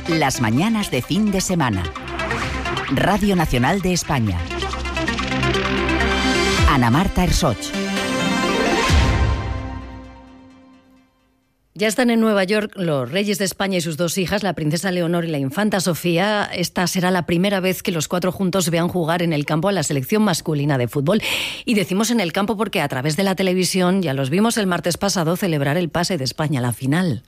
Las mañanas de fin de semana. Radio Nacional de España. Ana Marta Ersoch. Ya están en Nueva York los reyes de España y sus dos hijas, la princesa Leonor y la infanta Sofía. Esta será la primera vez que los cuatro juntos vean jugar en el campo a la selección masculina de fútbol. Y decimos en el campo porque a través de la televisión ya los vimos el martes pasado celebrar el pase de España a la final.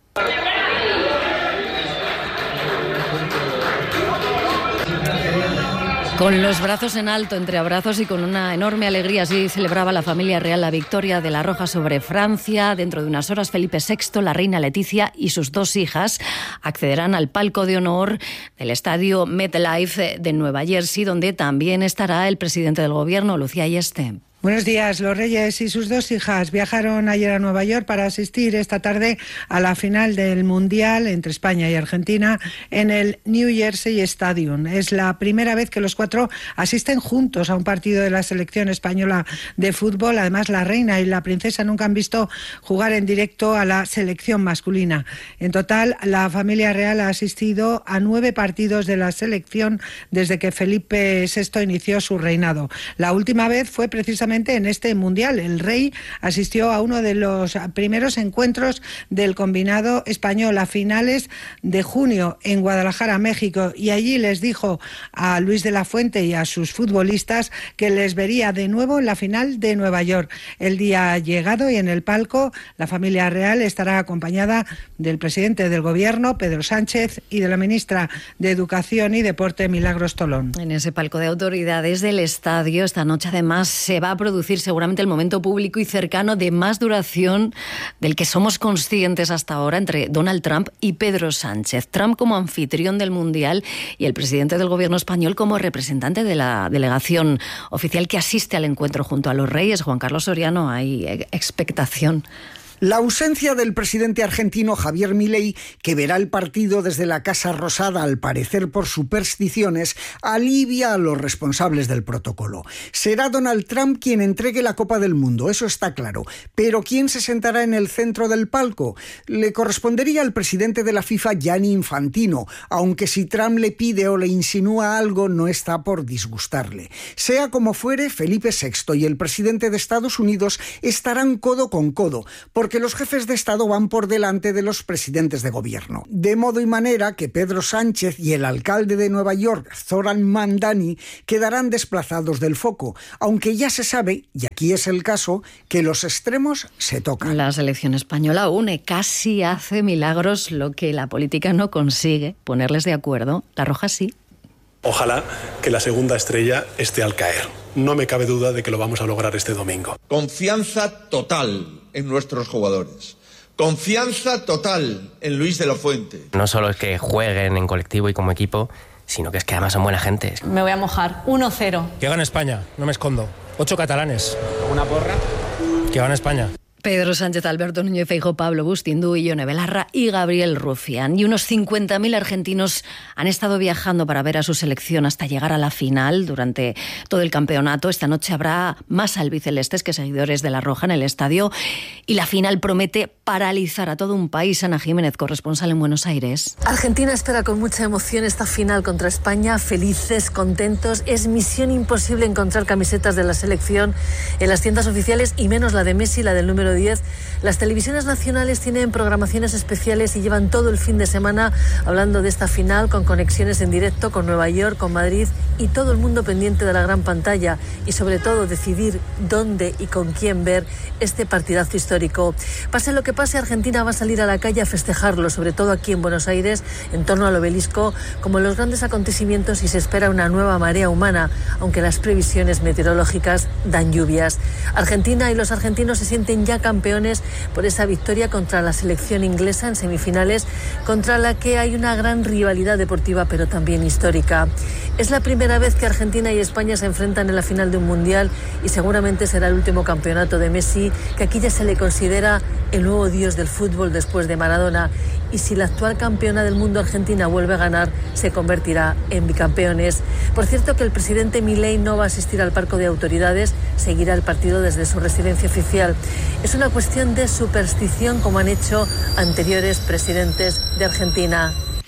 Con los brazos en alto, entre abrazos y con una enorme alegría, así celebraba la familia real la victoria de la Roja sobre Francia. Dentro de unas horas, Felipe VI, la reina Leticia y sus dos hijas accederán al palco de honor del estadio MetLife de Nueva Jersey, donde también estará el presidente del gobierno, Lucía Ayeste. Buenos días. Los reyes y sus dos hijas viajaron ayer a Nueva York para asistir esta tarde a la final del Mundial entre España y Argentina en el New Jersey Stadium. Es la primera vez que los cuatro asisten juntos a un partido de la selección española de fútbol. Además, la reina y la princesa nunca han visto jugar en directo a la selección masculina. En total, la familia real ha asistido a 9 partidos de la selección desde que Felipe VI inició su reinado. La última vez fue precisamente en este Mundial. El rey asistió a uno de los primeros encuentros del combinado español a finales de junio en Guadalajara, México, y allí les dijo a Luis de la Fuente y a sus futbolistas que les vería de nuevo en la final de Nueva York. El día ha llegado y en el palco la familia real estará acompañada del presidente del gobierno, Pedro Sánchez, y de la ministra de Educación y Deporte, Milagros Tolón. En ese palco de autoridades del estadio esta noche además se va a producir seguramente el momento público y cercano de más duración del que somos conscientes hasta ahora entre Donald Trump y Pedro Sánchez. Trump como anfitrión del Mundial y el presidente del gobierno español como representante de la delegación oficial que asiste al encuentro junto a los reyes. Juan Carlos Soriano, hay expectación. La ausencia del presidente argentino Javier Milei, que verá el partido desde la Casa Rosada, al parecer por supersticiones, alivia a los responsables del protocolo. Será Donald Trump quien entregue la Copa del Mundo, eso está claro. Pero ¿quién se sentará en el centro del palco? Le correspondería al presidente de la FIFA, Gianni Infantino, aunque si Trump le pide o le insinúa algo, no está por disgustarle. Sea como fuere, Felipe VI y el presidente de Estados Unidos estarán codo con codo, porque los jefes de Estado van por delante de los presidentes de gobierno. De modo y manera que Pedro Sánchez y el alcalde de Nueva York, Zoran Mandani, quedarán desplazados del foco, aunque ya se sabe, y aquí es el caso, que los extremos se tocan. La selección española une, casi hace milagros, lo que la política no consigue, ponerles de acuerdo. La Roja sí. Ojalá que la segunda estrella esté al caer. No me cabe duda de que lo vamos a lograr este domingo. Confianza total en nuestros jugadores. Confianza total en Luis de la Fuente. No solo es que jueguen en colectivo y como equipo, sino que es que además son buena gente. Me voy a mojar. 1-0. Que gane España, no me escondo. 8 catalanes. ¿Una porra? Que gane España. Pedro Sánchez, Alberto Núñez Feijóo, Pablo Bustíndú, Ione Belarra y Gabriel Rufián. Y unos 50.000 argentinos han estado viajando para ver a su selección hasta llegar a la final durante todo el campeonato. Esta noche habrá más albicelestes que seguidores de la Roja en el estadio. Y la final promete paralizar a todo un país. Ana Jiménez, corresponsal en Buenos Aires. Argentina espera con mucha emoción esta final contra España. Felices, contentos. Es misión imposible encontrar camisetas de la selección en las tiendas oficiales y menos la de Messi, la del número 10. Las televisiones nacionales tienen programaciones especiales y llevan todo el fin de semana hablando de esta final con conexiones en directo con Nueva York, con Madrid y todo el mundo pendiente de la gran pantalla y sobre todo decidir dónde y con quién ver este partidazo histórico. Pase lo que pase, Argentina va a salir a la calle a festejarlo, sobre todo aquí en Buenos Aires, en torno al obelisco, como los grandes acontecimientos, y se espera una nueva marea humana, aunque las previsiones meteorológicas dan lluvias. Argentina y los argentinos se sienten ya campeones por esa victoria contra la selección inglesa en semifinales, contra la que hay una gran rivalidad deportiva pero también histórica. Es la primera vez que Argentina y España se enfrentan en la final de un mundial y seguramente será el último campeonato de Messi, que aquí ya se le considera el nuevo dios del fútbol después de Maradona. Y si la actual campeona del mundo, Argentina, vuelve a ganar, se convertirá en bicampeones. Por cierto, que el presidente Milei no va a asistir al palco de autoridades, seguirá el partido desde su residencia oficial. Es una cuestión de superstición, como han hecho anteriores presidentes de Argentina.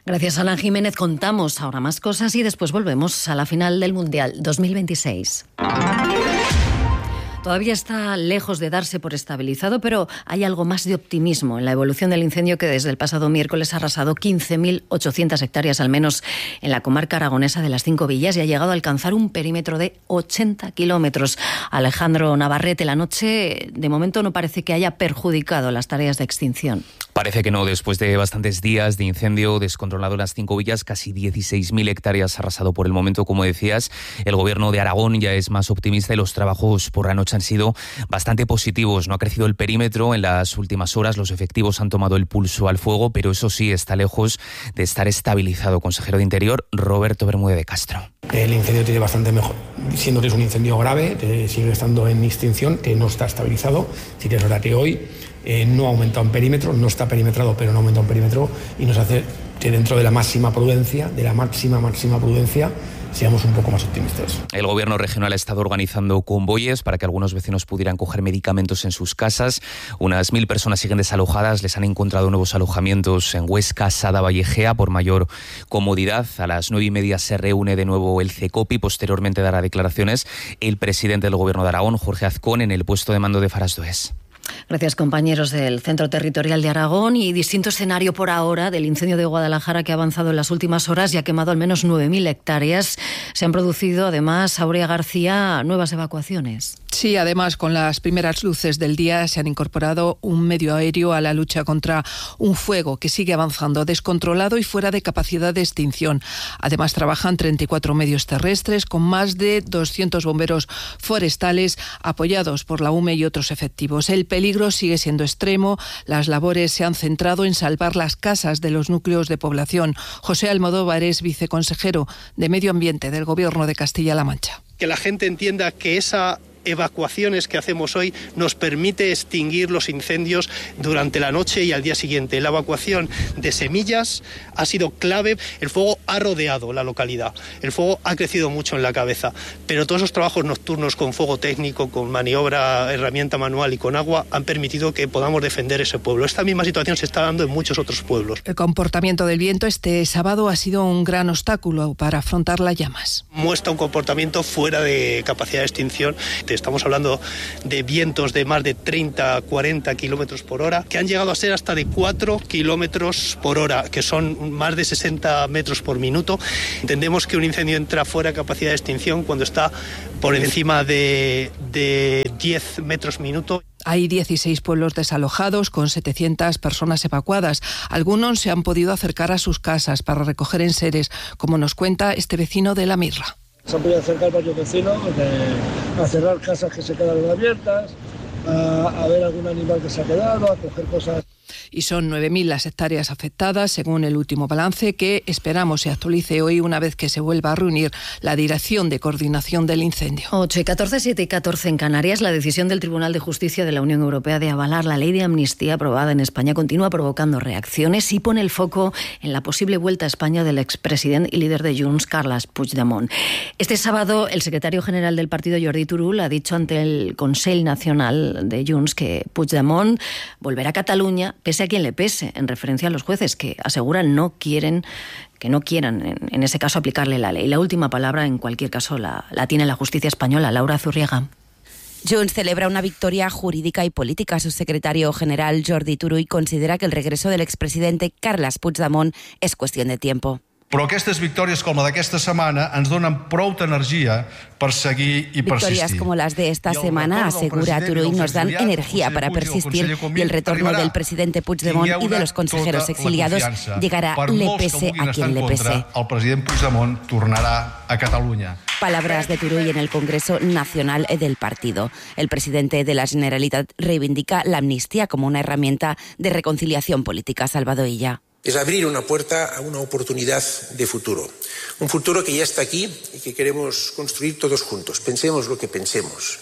Gracias, Alan Jiménez. Contamos ahora más cosas y después volvemos a la final del Mundial 2026. Todavía está lejos de darse por estabilizado, pero hay algo más de optimismo en la evolución del incendio que desde el pasado miércoles ha arrasado 15.800 hectáreas, al menos en la comarca aragonesa de las 5 Villas, y ha llegado a alcanzar un perímetro de 80 kilómetros. Alejandro Navarrete, la noche de momento no parece que haya perjudicado las tareas de extinción. Parece que no, después de bastantes días de incendio descontrolado en las 5 Villas, casi 16.000 hectáreas arrasado por el momento, como decías. El gobierno de Aragón ya es más optimista y los trabajos por la noche han sido bastante positivos. No ha crecido el perímetro en las últimas horas, los efectivos han tomado el pulso al fuego, pero eso sí, está lejos de estar estabilizado. Consejero de Interior, Roberto Bermúdez de Castro. El incendio tiene bastante mejor, siendo que es un incendio grave, sigue estando en extinción, que no está estabilizado. Sí que es verdad que hoy no ha aumentado en perímetro, no está perimetrado, pero no ha aumentado en perímetro, y nos hace que dentro de la máxima prudencia, seamos un poco más optimistas. El gobierno regional ha estado organizando convoyes para que algunos vecinos pudieran coger medicamentos en sus casas. Unas 1.000 personas siguen desalojadas, les han encontrado nuevos alojamientos en Huesca, Sada, Vallejea, por mayor comodidad. A las 9:30 se reúne de nuevo el CECOPI, posteriormente dará declaraciones el presidente del gobierno de Aragón, Jorge Azcón, en el puesto de mando de Farasdoes. Gracias, compañeros del Centro Territorial de Aragón. Y distinto escenario por ahora del incendio de Guadalajara, que ha avanzado en las últimas horas y ha quemado al menos 9.000 hectáreas. Se han producido, además, Aurea García, nuevas evacuaciones. Sí, además, con las primeras luces del día se han incorporado un medio aéreo a la lucha contra un fuego que sigue avanzando, descontrolado y fuera de capacidad de extinción. Además, trabajan 34 medios terrestres con más de 200 bomberos forestales apoyados por la UME y otros efectivos. El peligro sigue siendo extremo. Las labores se han centrado en salvar las casas de los núcleos de población. José Almodóvar es viceconsejero de Medio Ambiente del Gobierno de Castilla-La Mancha. Que la gente entienda que esa evacuaciones que hacemos hoy nos permite extinguir los incendios durante la noche y al día siguiente. La evacuación de semillas ha sido clave. El fuego ha rodeado la localidad. El fuego ha crecido mucho en la cabeza. Pero todos esos trabajos nocturnos con fuego técnico, con maniobra, herramienta manual y con agua han permitido que podamos defender ese pueblo. Esta misma situación se está dando en muchos otros pueblos. El comportamiento del viento este sábado ha sido un gran obstáculo para afrontar las llamas. Muestra un comportamiento fuera de capacidad de extinción. Estamos hablando de vientos de más de 30-40 kilómetros por hora, que han llegado a ser hasta de 4 kilómetros por hora, que son más de 60 metros por minuto. Entendemos que un incendio entra fuera de capacidad de extinción cuando está por encima de 10 metros minuto. Hay 16 pueblos desalojados con 700 personas evacuadas. Algunos se han podido acercar a sus casas para recoger enseres, como nos cuenta este vecino de La Mirra. Se han podido acercar varios vecinos a cerrar casas que se quedaron abiertas, a ver algún animal que se ha quedado, a coger cosas. Y son 9.000 las hectáreas afectadas, según el último balance, que esperamos se actualice hoy una vez que se vuelva a reunir la Dirección de Coordinación del Incendio. 8:14, 7:14 en Canarias. La decisión del Tribunal de Justicia de la Unión Europea de avalar la ley de amnistía aprobada en España continúa provocando reacciones y pone el foco en la posible vuelta a España del expresidente y líder de Junts, Carles Puigdemont. Este sábado, el secretario general del partido, Jordi Turull, ha dicho ante el Consell Nacional de Junts que Puigdemont volverá a Cataluña, pese a quien le pese, en referencia a los jueces que aseguran que no quieran, en ese caso, aplicarle la ley. La última palabra, en cualquier caso, la tiene la justicia española. Laura Zurriaga. Junts celebra una victoria jurídica y política. Su secretario general, Jordi Turull, considera que el regreso del expresidente Carles Puigdemont es cuestión de tiempo. Però aquestes victòries com la d'aquesta setmana ens donen prou energia per seguir i persistir. Victorias como las de esta semana, asegura Turull, nos dan energía para persistir y el retorno del presidente Puigdemont y de los consejeros exiliados llegará le pese a quien le pese. El president Puigdemont tornarà a Catalunya. Palabras de Turull en el Congreso Nacional del partido. El presidente de la Generalitat reivindica la amnistía como una herramienta de reconciliación política. Salvador Illa. Es abrir una puerta a una oportunidad de futuro. Un futuro que ya está aquí y que queremos construir todos juntos. Pensemos lo que pensemos.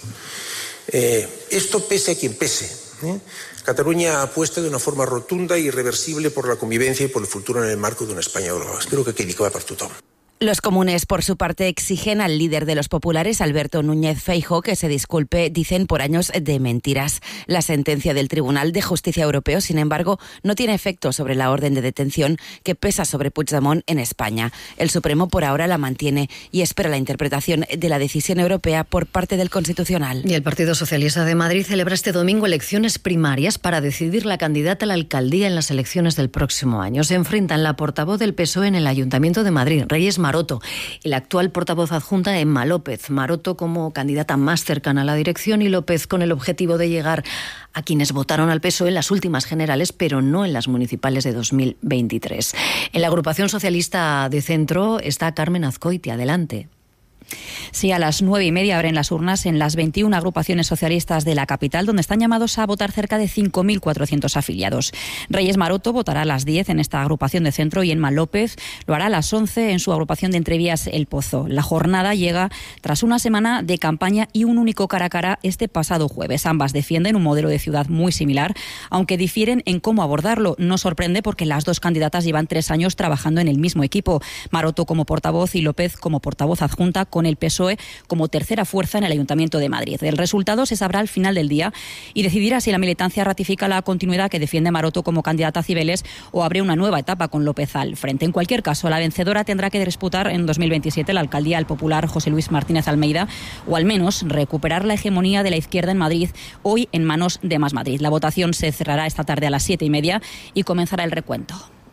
Esto pese a quien pese. Cataluña apuesta de una forma rotunda e irreversible por la convivencia y por el futuro en el marco de una España global. Espero que quedi clar per tothom. Los comunes, por su parte, exigen al líder de los populares, Alberto Núñez Feijóo, que se disculpe, dicen, por años de mentiras. La sentencia del Tribunal de Justicia Europeo, sin embargo, no tiene efecto sobre la orden de detención que pesa sobre Puigdemont en España. El Supremo por ahora la mantiene y espera la interpretación de la decisión europea por parte del Constitucional. Y el Partido Socialista de Madrid celebra este domingo elecciones primarias para decidir la candidata a la alcaldía en las elecciones del próximo año. Se enfrentan la portavoz del PSOE en el Ayuntamiento de Madrid, Reyes Maroto, y la actual portavoz adjunta, Emma López. Maroto como candidata más cercana a la dirección y López con el objetivo de llegar a quienes votaron al PSOE en las últimas generales, pero no en las municipales de 2023. En la agrupación socialista de centro está Carmen Azcoitia. Adelante. Sí, a las 9:30 abren las urnas en las 21 agrupaciones socialistas de la capital, donde están llamados a votar cerca de 5.400 afiliados. Reyes Maroto votará a las 10 en esta agrupación de centro y Emma López lo hará a las 11 en su agrupación de Entrevías El Pozo. La jornada llega tras una semana de campaña y un único cara a cara este pasado jueves. Ambas defienden un modelo de ciudad muy similar, aunque difieren en cómo abordarlo. No sorprende porque las dos candidatas llevan 3 años trabajando en el mismo equipo. Maroto como portavoz y López como portavoz adjunta, con el PSOE como tercera fuerza en el Ayuntamiento de Madrid. El resultado se sabrá al final del día y decidirá si la militancia ratifica la continuidad que defiende Maroto como candidata a Cibeles o abre una nueva etapa con López al frente. En cualquier caso, la vencedora tendrá que disputar en 2027 la alcaldía al popular José Luis Martínez Almeida, o al menos recuperar la hegemonía de la izquierda en Madrid, hoy en manos de Más Madrid. La votación se cerrará esta tarde a las 7:30 y comenzará el recuento.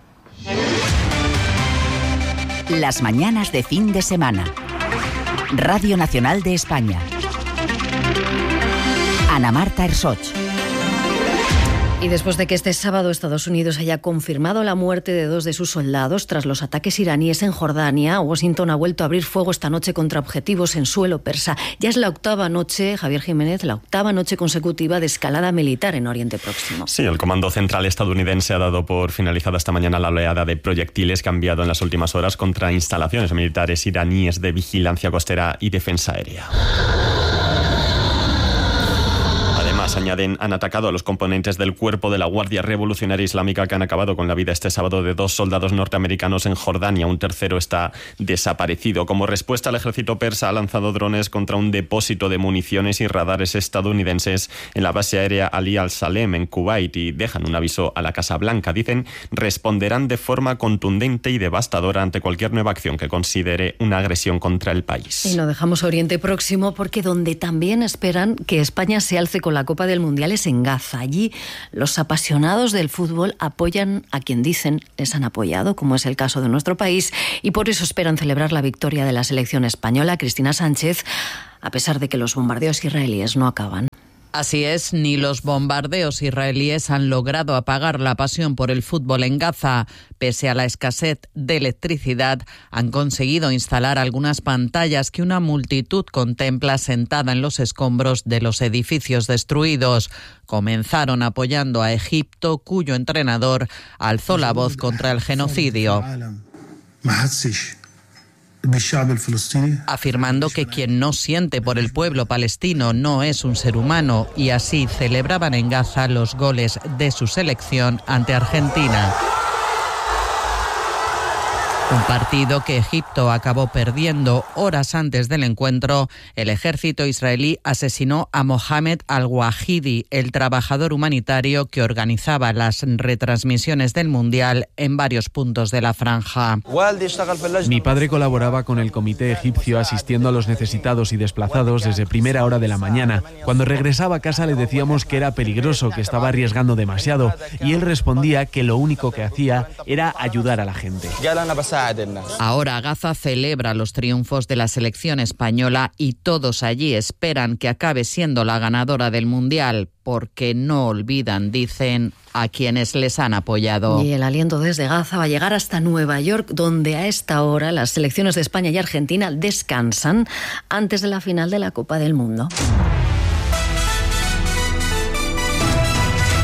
Las mañanas de fin de semana. Radio Nacional de España. Ana Marta Ersoch. Y después de que este sábado Estados Unidos haya confirmado la muerte de 2 de sus soldados tras los ataques iraníes en Jordania, Washington ha vuelto a abrir fuego esta noche contra objetivos en suelo persa. Ya es la octava noche, Javier Jiménez, la octava noche consecutiva de escalada militar en Oriente Próximo. Sí, el Comando Central estadounidense ha dado por finalizada esta mañana la oleada de proyectiles que ha enviado en las últimas horas contra instalaciones militares iraníes de vigilancia costera y defensa aérea. Además, añaden, han atacado a los componentes del cuerpo de la Guardia Revolucionaria Islámica que han acabado con la vida este sábado de 2 soldados norteamericanos en Jordania. Un tercero está desaparecido. Como respuesta, el ejército persa ha lanzado drones contra un depósito de municiones y radares estadounidenses en la base aérea Ali al-Salem en Kuwait y dejan un aviso a la Casa Blanca. Dicen, responderán de forma contundente y devastadora ante cualquier nueva acción que considere una agresión contra el país. Y lo dejamos a Oriente Próximo porque donde también esperan que España se alce con la Copa del Mundial es en Gaza. Allí los apasionados del fútbol apoyan a quien dicen les han apoyado, como es el caso de nuestro país, y por eso esperan celebrar la victoria de la selección española. Cristina Sánchez, a pesar de que los bombardeos israelíes no acaban. Así es, ni los bombardeos israelíes han logrado apagar la pasión por el fútbol en Gaza. Pese a la escasez de electricidad, han conseguido instalar algunas pantallas que una multitud contempla sentada en los escombros de los edificios destruidos. Comenzaron apoyando a Egipto, cuyo entrenador alzó la voz contra el genocidio, afirmando que quien no siente por el pueblo palestino no es un ser humano, y así celebraban en Gaza los goles de su selección ante Argentina. Un partido que Egipto acabó perdiendo. Horas antes del encuentro, el ejército israelí asesinó a Mohamed al-Wahidi, el trabajador humanitario que organizaba las retransmisiones del Mundial en varios puntos de la franja. Mi padre colaboraba con el comité egipcio asistiendo a los necesitados y desplazados desde primera hora de la mañana. Cuando regresaba a casa le decíamos que era peligroso, que estaba arriesgando demasiado, y él respondía que lo único que hacía era ayudar a la gente. Ahora Gaza celebra los triunfos de la selección española y todos allí esperan que acabe siendo la ganadora del Mundial, porque no olvidan, dicen, a quienes les han apoyado. Y el aliento desde Gaza va a llegar hasta Nueva York, donde a esta hora las selecciones de España y Argentina descansan antes de la final de la Copa del Mundo.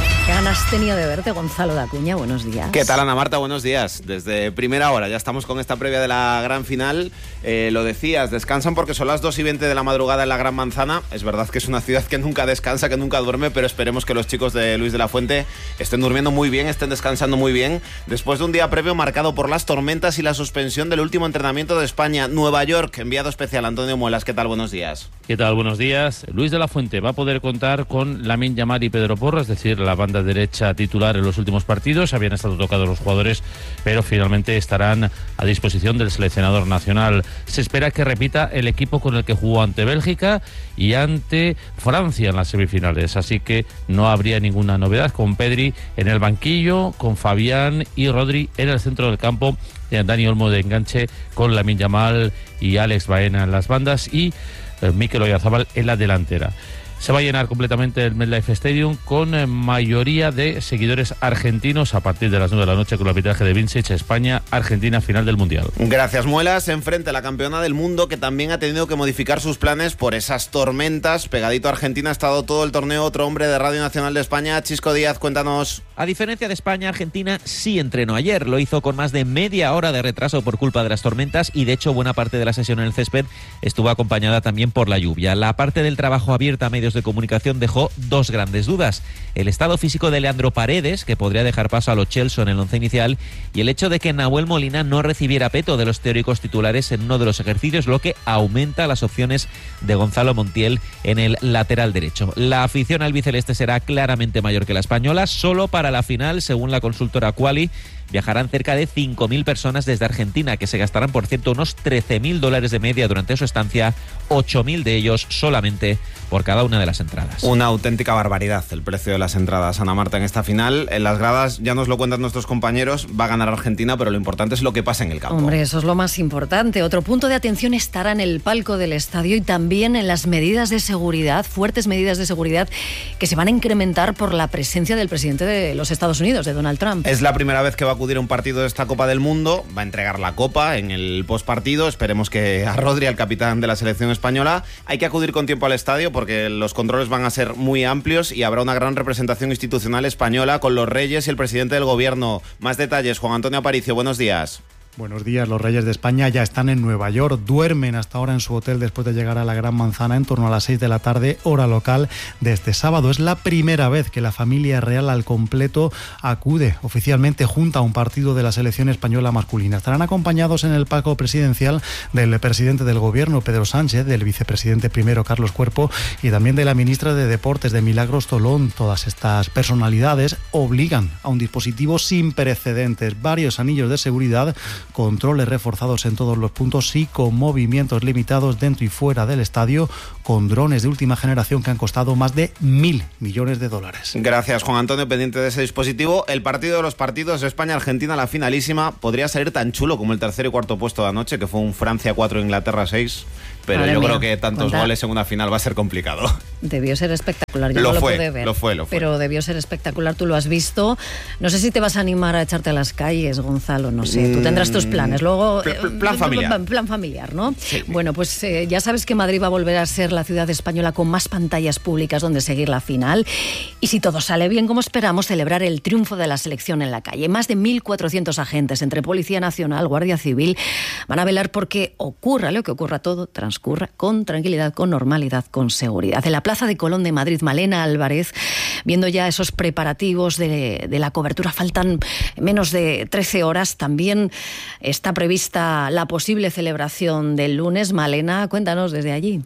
ganas tenía de verte, Gonzalo Dacuña, buenos días. ¿Qué tal, Ana Marta? Buenos días. Desde primera hora ya estamos con esta previa de la gran final. Lo decías, descansan porque son las 2:20 de la madrugada en la Gran Manzana. Es verdad que es una ciudad que nunca descansa, que nunca duerme, pero esperemos que los chicos de Luis de la Fuente estén durmiendo muy bien, estén descansando muy bien, después de un día previo marcado por las tormentas y la suspensión del último entrenamiento de España. Nueva York, enviado especial Antonio Muelas. ¿Qué tal? Buenos días. ¿Qué tal? Buenos días. Luis de la Fuente va a poder contar con Lamine Yamal y Pedro Porro, es decir, la banda derecha titular en los últimos partidos. Habían estado tocados los jugadores, pero finalmente estarán a disposición del seleccionador nacional. Se espera que repita el equipo con el que jugó ante Bélgica y ante Francia en las semifinales, así que no habría ninguna novedad, con Pedri en el banquillo, con Fabián y Rodri en el centro del campo, Dani Olmo de enganche, con Lamine Yamal y Alex Baena en las bandas y Mikel Oyarzabal en la delantera. Se va a llenar completamente el MetLife Stadium con mayoría de seguidores argentinos a partir de las 9 de la noche con el arbitraje de Vincic. España-Argentina, final del Mundial. Gracias, Muelas. Enfrente a la campeona del mundo, que también ha tenido que modificar sus planes por esas tormentas. Pegadito a Argentina ha estado todo el torneo otro hombre de Radio Nacional de España, Chisco Díaz, cuéntanos. A diferencia de España, Argentina sí entrenó ayer. Lo hizo con más de media hora de retraso por culpa de las tormentas y de hecho buena parte de la sesión en el césped estuvo acompañada también por la lluvia. La parte del trabajo abierta a medios de comunicación dejó dos grandes dudas: el estado físico de Leandro Paredes, que podría dejar paso a Lo Celso en el once inicial, y el hecho de que Nahuel Molina no recibiera peto de los teóricos titulares en uno de los ejercicios, lo que aumenta las opciones de Gonzalo Montiel en el lateral derecho. La afición albiceleste será claramente mayor que la española. Solo para la final, según la consultora Quali, viajarán cerca de 5.000 personas desde Argentina, que se gastarán, por cierto, unos $13.000 de media durante su estancia, 8.000 de ellos solamente por cada una de las entradas. Una auténtica barbaridad el precio de las entradas, Ana Marta, en esta final. En las gradas, ya nos lo cuentan nuestros compañeros, va a ganar Argentina, pero lo importante es lo que pasa en el campo. Hombre, eso es lo más importante. Otro punto de atención estará en el palco del estadio y también en las medidas de seguridad, fuertes medidas de seguridad que se van a incrementar por la presencia del presidente de los Estados Unidos, de Donald Trump. Es la primera vez que va a acudir a un partido de esta Copa del Mundo, va a entregar la copa en el postpartido. Esperemos que a Rodri, al capitán de la selección española. Hay que acudir con tiempo al estadio porque los controles van a ser muy amplios y habrá una gran representación institucional española con los reyes y el presidente del gobierno. Más detalles, Juan Antonio Aparicio, buenos días. Buenos días, los Reyes de España ya están en Nueva York, duermen hasta ahora en su hotel después de llegar a la Gran Manzana en torno a las 6 de la tarde, hora local de este sábado. Es la primera vez que la familia real al completo acude oficialmente junto a un partido de la selección española masculina. Estarán acompañados en el palco presidencial del presidente del gobierno, Pedro Sánchez, del vicepresidente primero, Carlos Cuerpo, y también de la ministra de Deportes, de Milagros Tolón. Todas estas personalidades obligan a un dispositivo sin precedentes, varios anillos de seguridad, controles reforzados en todos los puntos y con movimientos limitados dentro y fuera del estadio, con drones de última generación que han costado más de $1.000 millones. Gracias, Juan Antonio, pendiente de ese dispositivo. El partido de los partidos, España-Argentina, la finalísima, podría salir tan chulo como el tercer y cuarto puesto de anoche, que fue un Francia 4, Inglaterra 6, pero Madre yo mía, creo que tantos goles en una final va a ser complicado. Debió ser espectacular, yo no lo pude ver. Lo fue. Pero debió ser espectacular, tú lo has visto. No sé si te vas a animar a echarte a las calles, Gonzalo, no sé. Tú tendrás tus planes. Luego, plan familiar. Plan familiar, ¿no? Sí. Bueno, pues ya sabes que Madrid va a volver a ser la ciudad española con más pantallas públicas donde seguir la final. Y si todo sale bien, como esperamos, celebrar el triunfo de la selección en la calle. Más de 1.400 agentes entre Policía Nacional, Guardia Civil, van a velar porque ocurra lo que ocurra, todo transcurra con tranquilidad, con normalidad, con seguridad. En la Plaza de Colón de Madrid, Malena Álvarez, viendo ya esos preparativos de la cobertura, faltan menos de 13 horas. También está prevista la posible celebración del lunes. Malena, cuéntanos desde allí.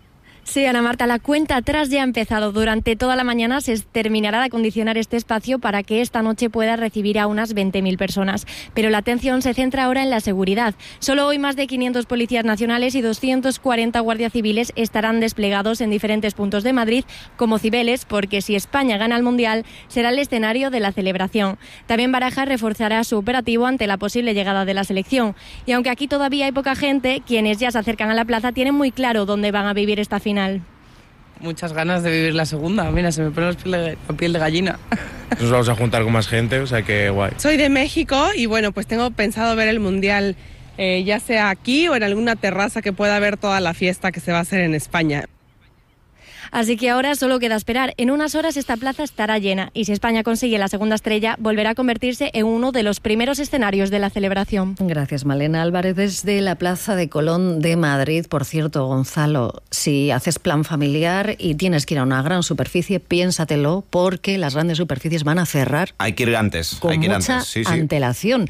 Sí, Ana Marta, la cuenta atrás ya ha empezado. Durante toda la mañana se terminará de acondicionar este espacio para que esta noche pueda recibir a unas 20.000 personas. Pero la atención se centra ahora en la seguridad. Solo hoy más de 500 policías nacionales y 240 guardias civiles estarán desplegados en diferentes puntos de Madrid como Cibeles, porque si España gana el Mundial será el escenario de la celebración. También Barajas reforzará su operativo ante la posible llegada de la selección. Y aunque aquí todavía hay poca gente, quienes ya se acercan a la plaza tienen muy claro dónde van a vivir esta final. Muchas ganas de vivir la segunda. Mira, se me pone la piel de gallina. Nos vamos a juntar con más gente, o sea que guay. Soy de México y bueno, pues tengo pensado ver el Mundial ya sea aquí o en alguna terraza que pueda ver toda la fiesta que se va a hacer en España. Así que ahora solo queda esperar. En unas horas esta plaza estará llena y si España consigue la segunda estrella, volverá a convertirse en uno de los primeros escenarios de la celebración. Gracias, Malena Álvarez, desde la Plaza de Colón de Madrid. Por cierto, Gonzalo, si haces plan familiar y tienes que ir a una gran superficie, piénsatelo, porque las grandes superficies van a cerrar. Hay que ir antes. Con mucha antelación.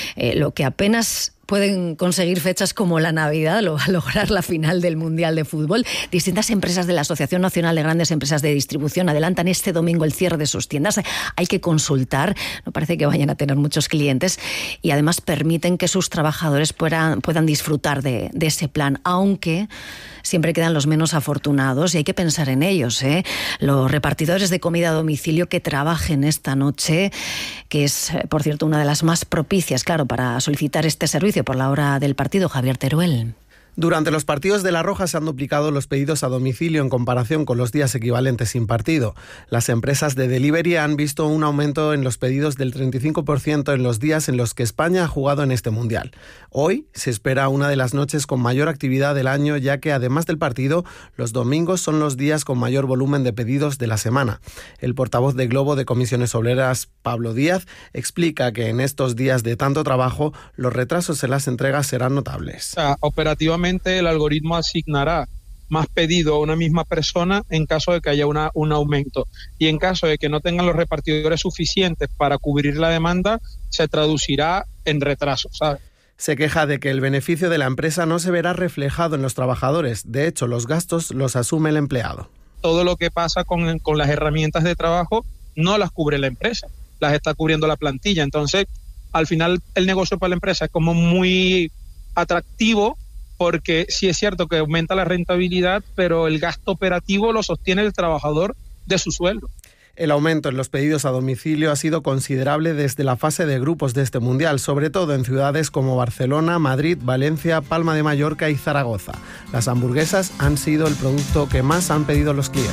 Lo que apenas pueden conseguir fechas como la Navidad, lo va a lograr la final del Mundial de Fútbol. Distintas empresas de la Asociación Nacional de Grandes Empresas de Distribución adelantan este domingo el cierre de sus tiendas. Hay que consultar, no parece que vayan a tener muchos clientes, y además permiten que sus trabajadores puedan disfrutar de ese plan, aunque siempre quedan los menos afortunados y hay que pensar en ellos, ¿eh? Los repartidores de comida a domicilio que trabajen esta noche, que es, por cierto, una de las más propicias, claro, para solicitar este servicio por la hora del partido. Javier Teruel. Durante los partidos de La Roja se han duplicado los pedidos a domicilio en comparación con los días equivalentes sin partido. Las empresas de delivery han visto un aumento en los pedidos del 35% en los días en los que España ha jugado en este Mundial. Hoy se espera una de las noches con mayor actividad del año, ya que además del partido, los domingos son los días con mayor volumen de pedidos de la semana. El portavoz de Globo de Comisiones Obreras, Pablo Díaz, explica que en estos días de tanto trabajo, los retrasos en las entregas serán notables. Operativamente, el algoritmo asignará más pedido a una misma persona en caso de que haya un aumento, y en caso de que no tengan los repartidores suficientes para cubrir la demanda, se traducirá en retraso, ¿sabes? Se queja de que el beneficio de la empresa no se verá reflejado en los trabajadores. De hecho, los gastos los asume el empleado. Todo lo que pasa con las herramientas de trabajo no las cubre la empresa, las está cubriendo la plantilla. Entonces, al final, el negocio para la empresa es como muy atractivo, porque sí es cierto que aumenta la rentabilidad, pero el gasto operativo lo sostiene el trabajador de su sueldo. El aumento en los pedidos a domicilio ha sido considerable desde la fase de grupos de este Mundial, sobre todo en ciudades como Barcelona, Madrid, Valencia, Palma de Mallorca y Zaragoza. Las hamburguesas han sido el producto que más han pedido los clientes.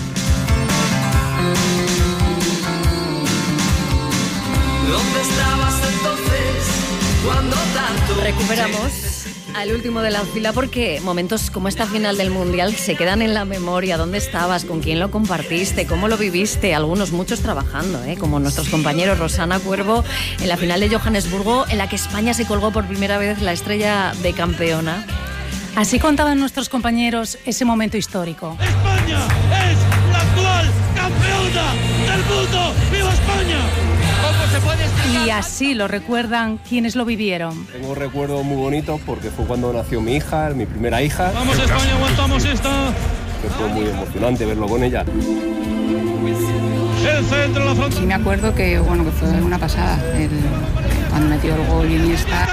¿Dónde estabas entonces cuando tanto? Recuperamos al último de la fila, porque momentos como esta final del Mundial se quedan en la memoria. ¿Dónde estabas? ¿Con quién lo compartiste? ¿Cómo lo viviste? Muchos trabajando, como nuestros compañeros Rosana Cuervo en la final de Johannesburgo, en la que España se colgó por primera vez la estrella de campeona. Así contaban nuestros compañeros ese momento histórico. ¡España es la actual campeona del mundo! ¡Viva España! ¿Cómo se puede explicar? Y así lo recuerdan quienes lo vivieron. Tengo un recuerdo muy bonito porque fue cuando nació mi hija, mi primera hija. ¡Vamos España, aguantamos esta! Que fue muy emocionante verlo con ella. El centro, la frontal. Sí me acuerdo que fue una pasada cuando metió el gol Iniesta.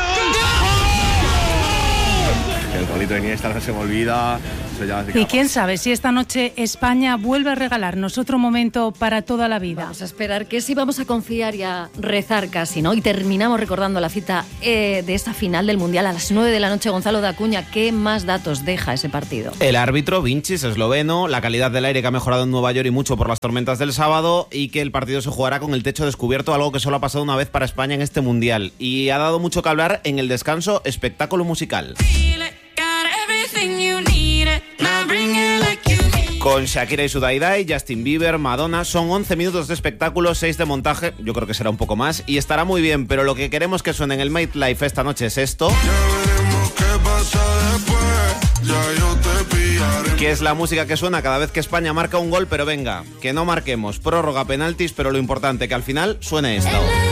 El golito de Iniesta no se me olvida. Y quién sabe si esta noche España vuelve a regalarnos otro momento para toda la vida. Vamos a esperar que sí, vamos a confiar y a rezar casi, ¿no? Y terminamos recordando la cita de esta final del Mundial a las 9 de la noche. Gonzalo de Acuña, ¿qué más datos deja ese partido? El árbitro, Vincis, esloveno, la calidad del aire que ha mejorado en Nueva York y mucho por las tormentas del sábado, y que el partido se jugará con el techo descubierto, algo que solo ha pasado una vez para España en este Mundial. Y ha dado mucho que hablar en el descanso, espectáculo musical. Con Shakira y su Dai Dai, Justin Bieber, Madonna, son 11 minutos de espectáculo, 6 de montaje, yo creo que será un poco más, y estará muy bien, pero lo que queremos que suene en el Nightlife esta noche es esto, que es la música que suena cada vez que España marca un gol, pero venga, que no marquemos, prórroga, penaltis, pero lo importante, que al final suene esto.